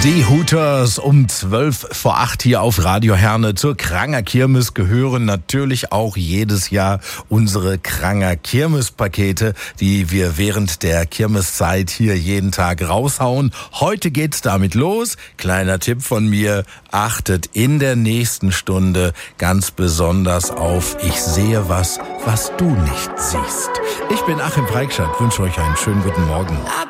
Die Hooters um 7:55 hier auf Radio Herne. Zur Kranger Kirmes gehören natürlich auch jedes Jahr unsere Kranger Kirmes-Pakete, die wir während der Kirmeszeit hier jeden Tag raushauen. Heute geht's damit los. Kleiner Tipp von mir, achtet in der nächsten Stunde ganz besonders auf Ich sehe was du nicht siehst. Ich bin Achim Preikschat, wünsche euch einen schönen guten Morgen.